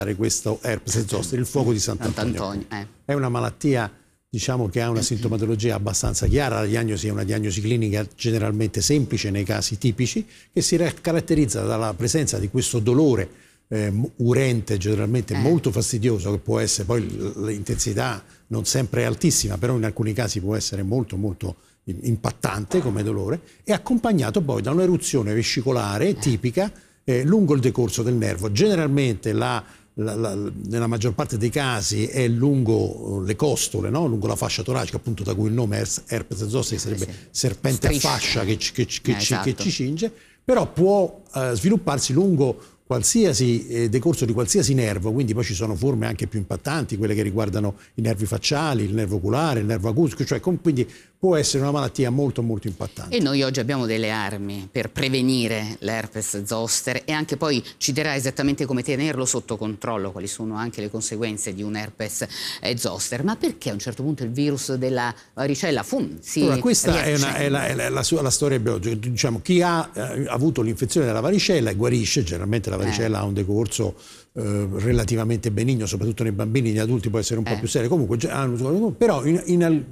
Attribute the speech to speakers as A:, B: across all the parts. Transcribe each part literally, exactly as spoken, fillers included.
A: questo herpes zoster, il fuoco di Sant'Antonio.
B: Eh.
A: È una malattia, diciamo, che ha una sintomatologia abbastanza chiara. La diagnosi è una diagnosi clinica generalmente semplice nei casi tipici, che si caratterizza dalla presenza di questo dolore eh, urente, generalmente eh. molto fastidioso, che può essere, poi l'intensità non sempre è altissima, però in alcuni casi può essere molto molto impattante come dolore, e accompagnato poi da un'eruzione vescicolare tipica eh, lungo il decorso del nervo. Generalmente la La, la, nella maggior parte dei casi è lungo le costole, no? Lungo la fascia toracica, appunto da cui il nome herpes zoster, che sarebbe sì. serpente Striscia. a fascia che, che, che,
B: eh,
A: ci,
B: esatto.
A: che ci cinge, però può eh, svilupparsi lungo qualsiasi eh, decorso di qualsiasi nervo, quindi poi ci sono forme anche più impattanti, quelle che riguardano i nervi facciali, il nervo oculare, il nervo acustico, cioè com, quindi può essere una malattia molto molto impattante.
B: E noi oggi abbiamo delle armi per prevenire l'herpes zoster, e anche poi ci dirà esattamente come tenerlo sotto controllo, quali sono anche le conseguenze di un herpes zoster. Ma perché a un certo punto il virus della varicella fum, si
A: allora, questa è, una,
B: riaccende?
A: è, la, è la, la, sua, la storia biologica. Diciamo, chi ha eh, avuto l'infezione della varicella e guarisce, generalmente la varicella eh. ha un decorso eh, relativamente benigno, soprattutto nei bambini, negli adulti può essere un eh. po' più serio, comunque, però in, in,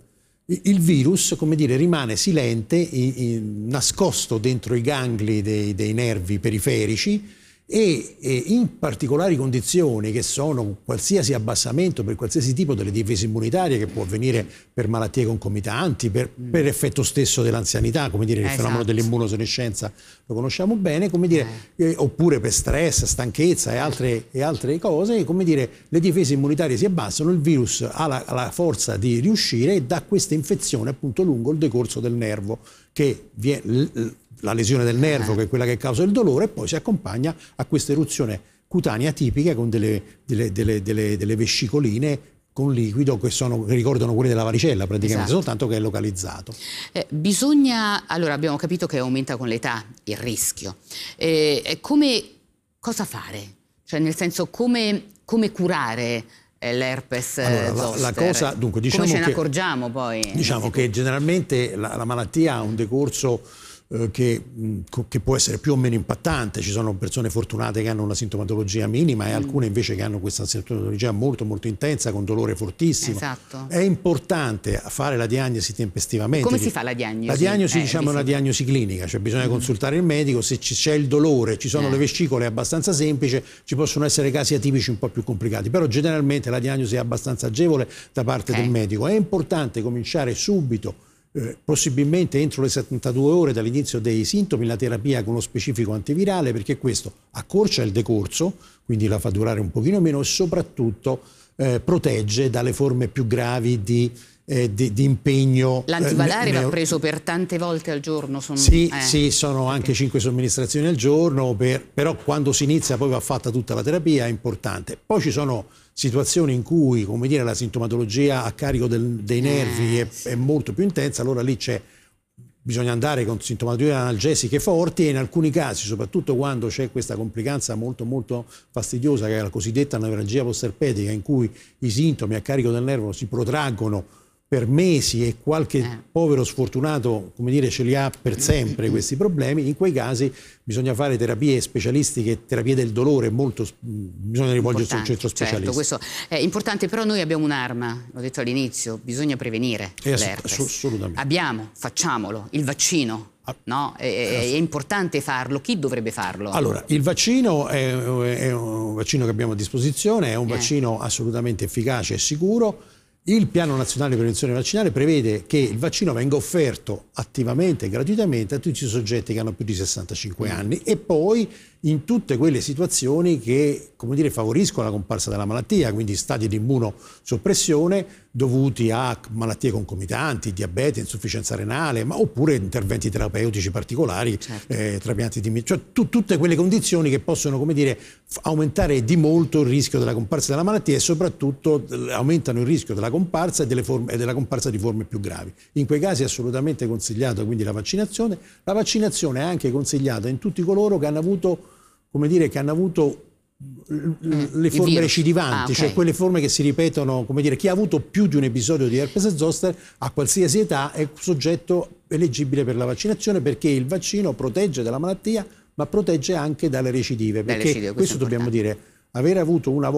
A: il virus, come dire, rimane silente, in, in, nascosto dentro i gangli dei, dei nervi periferici, e, e in particolari condizioni, che sono qualsiasi abbassamento per qualsiasi tipo delle difese immunitarie, che può avvenire per malattie concomitanti, per, mm. per effetto stesso dell'anzianità, come dire, il esatto. fenomeno dell'immunosenescenza lo conosciamo bene, come dire, eh. Eh, oppure per stress, stanchezza e altre, e altre cose, come dire, le difese immunitarie si abbassano, il virus ha la, ha la forza di riuscire e dà questa infezione appunto lungo il decorso del nervo, che viene, la lesione del nervo, che è quella che causa il dolore, e poi si accompagna a questa eruzione cutanea tipica con delle, delle, delle, delle, delle vescicoline con liquido che, sono, che ricordano quelle della varicella praticamente, esatto. soltanto che è localizzato.
B: Eh, bisogna, allora abbiamo capito che aumenta con l'età il rischio. Eh, come, cosa fare? Cioè nel senso, come, come curare l'herpes
A: allora,
B: zoster?
A: La, la cosa, dunque, diciamo
B: come ce ne
A: che,
B: accorgiamo poi?
A: Diciamo che generalmente la, la malattia ha un decorso Che, che può essere più o meno impattante. Ci sono persone fortunate che hanno una sintomatologia minima e mm. alcune invece che hanno questa sintomatologia molto molto intensa, con dolore fortissimo.
B: Esatto.
A: È importante fare la diagnosi tempestivamente.
B: Come si fa la diagnosi?
A: La diagnosi
B: eh,
A: diciamo è una diagnosi clinica, cioè bisogna mm. consultare il medico. Se c'è il dolore, ci sono eh. le vescicole, è abbastanza semplice, ci possono essere casi atipici un po' più complicati, però generalmente la diagnosi è abbastanza agevole da parte okay. del medico. È importante cominciare subito, Eh, possibilmente entro le settantadue ore dall'inizio dei sintomi, la terapia con uno specifico antivirale, perché questo accorcia il decorso, quindi la fa durare un pochino meno, e soprattutto eh, protegge dalle forme più gravi di, eh, di, di impegno.
B: L'antivalare
A: eh,
B: va preso per tante volte al giorno? Sono,
A: sì,
B: eh.
A: sì, sono anche cinque somministrazioni al giorno, per, però quando si inizia poi va fatta tutta la terapia, è importante. Poi ci sono situazioni in cui, come dire, la sintomatologia a carico del, dei nervi
B: eh,
A: è,
B: sì.
A: è molto più intensa, allora lì c'è, bisogna andare con sintomatologie analgesiche forti, e in alcuni casi, soprattutto quando c'è questa complicanza molto molto fastidiosa, che è la cosiddetta nevralgia postherpetica, in cui i sintomi a carico del nervo si protraggono per mesi e qualche eh. povero sfortunato, come dire, ce li ha per sempre questi problemi, in quei casi bisogna fare terapie specialistiche, terapie del dolore, molto, bisogna rivolgersi al centro specialista.
B: Certo, questo è importante, però noi abbiamo un'arma, l'ho detto all'inizio, bisogna prevenire l'herpes.
A: Assolutamente.
B: Abbiamo, facciamolo, il vaccino. No? È, è importante farlo. Chi dovrebbe farlo?
A: Allora, il vaccino è, è un vaccino che abbiamo a disposizione, è un eh. vaccino assolutamente efficace e sicuro. Il Piano Nazionale di Prevenzione Vaccinale prevede che il vaccino venga offerto attivamente e gratuitamente a tutti i soggetti che hanno più di sessantacinque anni, e poi in tutte quelle situazioni che, come dire, favoriscono la comparsa della malattia, quindi stati di immunosoppressione dovuti a malattie concomitanti, diabete, insufficienza renale, ma oppure interventi terapeutici particolari, certo. eh, trapianti di cioè tu, tutte quelle condizioni che possono, come dire, aumentare di molto il rischio della comparsa della malattia, e soprattutto aumentano il rischio della comparsa e delle forme, e della comparsa di forme più gravi. In quei casi è assolutamente consigliata quindi la vaccinazione. La vaccinazione è anche consigliata in tutti coloro che hanno avuto, come dire, che hanno avuto le forme recidivanti, ah, okay. cioè quelle forme che si ripetono, come dire, chi ha avuto più di un episodio di herpes zoster a qualsiasi età è soggetto eleggibile per la vaccinazione, perché il vaccino protegge dalla malattia, ma protegge anche dalle recidive, perché recidive, questo, questo dobbiamo dire, aver avuto una volta